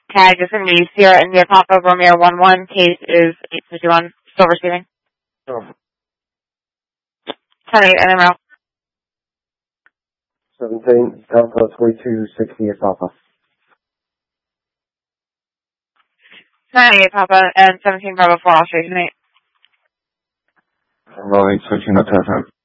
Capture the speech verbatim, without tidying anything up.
Tag is going to be Sierra India Papa Romeo one one. Case is eight fifty-one. Still receiving. Oh. ten eight, and then route. seventeen, Alpha twenty-two sixty is Alpha. nine eight Papa and seventeen Bravo four, Australia eight. Rolling, switching up to